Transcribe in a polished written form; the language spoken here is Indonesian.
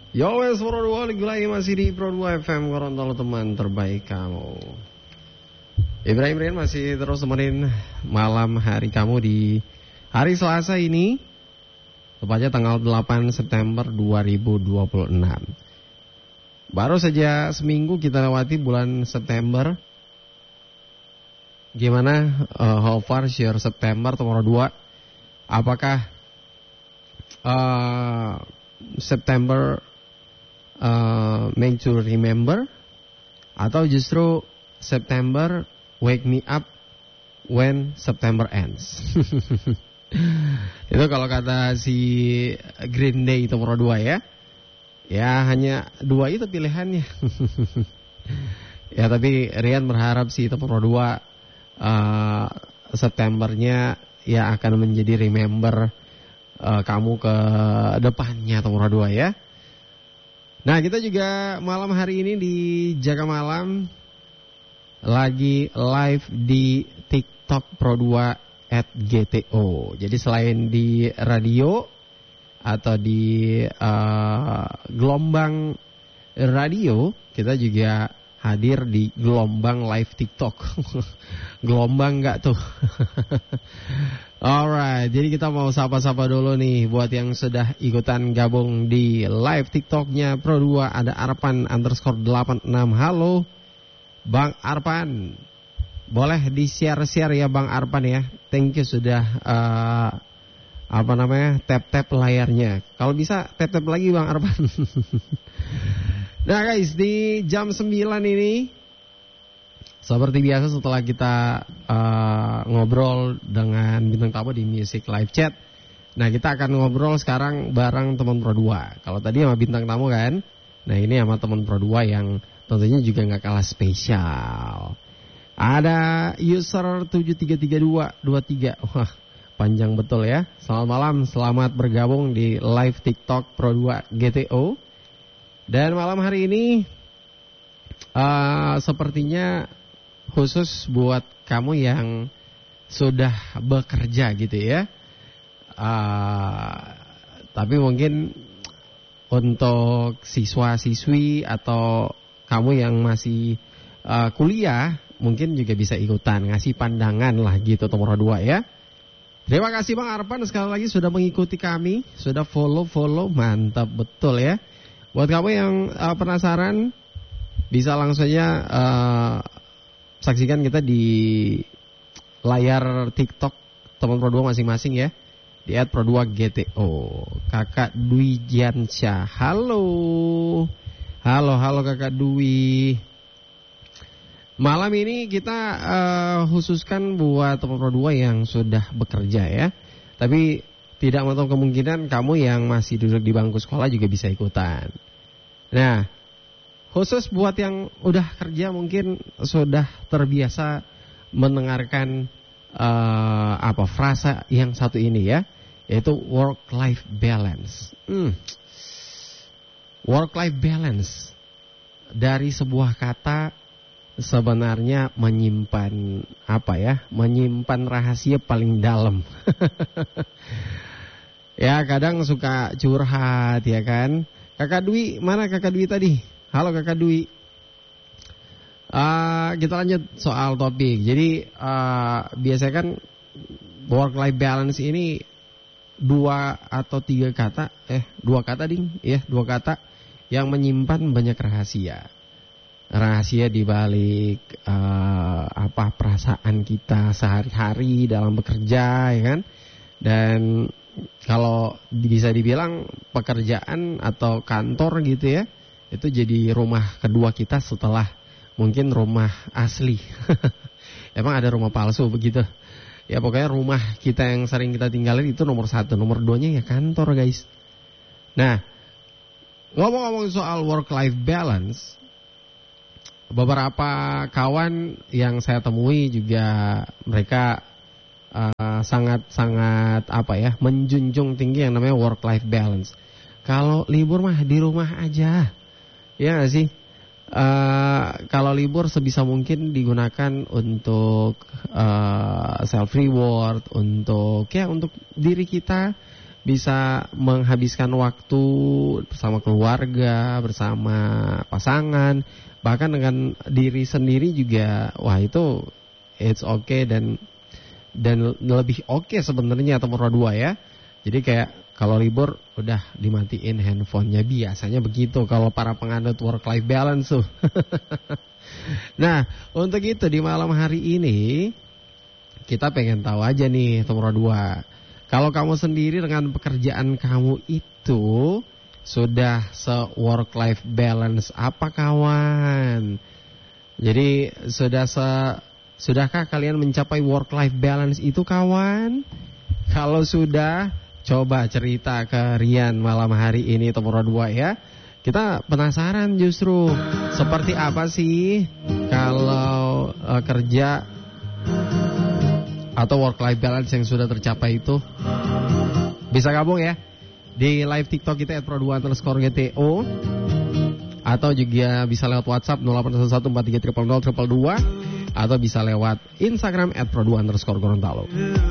Yo wes Pro 2 lagi masih di Pro 2 FM Gorontalo, teman terbaik kamu. Ibrahim Rian masih terus temenin malam hari kamu di hari Selasa ini, tepatnya tanggal 8 September 2026. Baru saja seminggu kita lewati bulan September. Gimana how far your September nomor 2? Apakah September make to remember, atau justru September wake me up when September ends? Itu kalau kata si Green Day itu nomor 2 ya. Ya hanya 2 itu pilihannya. Ya tapi Rian berharap sih itu nomor 2 Septembernya ya akan menjadi remember kamu ke depannya nomor 2 ya. Nah, kita juga malam hari ini di Jaga Malam lagi live di TikTok Pro 2 @GTO. Jadi selain di radio atau di gelombang radio, kita juga hadir di gelombang live TikTok. Gelombang nggak tuh? Alright, jadi kita mau sapa-sapa dulu nih buat yang sudah ikutan gabung di live TikToknya Pro 2. Ada Arpan _86. Halo Bang Arpan, boleh di-share ya Bang Arpan ya. Thank you sudah tap-tap layarnya. Kalau bisa tap-tap lagi Bang Arpan. Nah guys, di jam 9 ini seperti biasa setelah kita ngobrol dengan bintang tamu di Music Live Chat. Nah kita akan ngobrol sekarang bareng teman Pro 2. Kalau tadi sama bintang tamu kan, nah ini sama teman Pro 2 yang tentunya juga gak kalah spesial. Ada user 733223. Wah panjang betul ya. Selamat malam, selamat bergabung di live TikTok Pro 2 GTO. Dan malam hari ini sepertinya khusus buat kamu yang sudah bekerja gitu ya. Tapi mungkin untuk siswa-siswi atau kamu yang masih kuliah mungkin juga bisa ikutan, ngasih pandangan lah gitu nomor 2 ya. Terima kasih Bang Arpan sekali lagi sudah mengikuti kami, sudah follow, mantap betul ya. Buat kamu yang penasaran, bisa langsung saja saksikan kita di layar TikTok teman Pro 2 masing-masing ya, di @Pro2GTO. Kakak Dwi Giansyah, halo Kakak Dwi. Malam ini kita khususkan buat teman Pro 2 yang sudah bekerja ya, tapi tidak menutup kemungkinan kamu yang masih duduk di bangku sekolah juga bisa ikutan. Nah, khusus buat yang udah kerja mungkin sudah terbiasa mendengarkan frasa yang satu ini ya, yaitu work-life balance. Work-life balance dari sebuah kata sebenarnya menyimpan menyimpan rahasia paling dalam. Ya kadang suka curhat ya kan. Kakak Dwi, mana Kakak Dwi tadi? Halo Kakak Dwi. Kita lanjut soal topik. Jadi biasanya kan work life balance ini 2 atau 3 kata, 2 kata yang menyimpan banyak rahasia. Rahasia di balik perasaan kita sehari-hari dalam bekerja ya kan. Dan kalau bisa dibilang pekerjaan atau kantor gitu ya, itu jadi rumah kedua kita setelah mungkin rumah asli. Emang ada rumah palsu begitu? Ya pokoknya rumah kita yang sering kita tinggalin itu nomor 1, nomor 2-nya ya kantor guys. Nah, ngomong-ngomong soal work-life balance, beberapa kawan yang saya temui juga mereka sangat menjunjung tinggi yang namanya work life balance. Kalau libur mah di rumah aja, ya nggak sih? Kalau libur sebisa mungkin digunakan untuk self reward, untuk diri kita bisa menghabiskan waktu bersama keluarga, bersama pasangan, bahkan dengan diri sendiri juga. Wah, itu it's okay dan lebih oke sebenarnya teman roda 2 ya. Jadi kayak kalau libur udah dimatiin handphonenya, biasanya begitu kalau para penganut work life balance tuh. Nah, untuk itu di malam hari ini kita pengen tahu aja nih teman roda 2. Kalau kamu sendiri dengan pekerjaan kamu itu sudah se-work life balance apa kawan? Jadi sudahkah kalian mencapai work life balance itu kawan? Kalau sudah, coba cerita ke Rian malam hari ini teman roda 2 ya. Kita penasaran justru seperti apa sih kalau kerja atau work life balance yang sudah tercapai itu. Bisa gabung ya di live TikTok kita @pro2_GTO, atau juga bisa lewat WhatsApp 081143000222, atau bisa lewat Instagram @pro2_Gorontalo.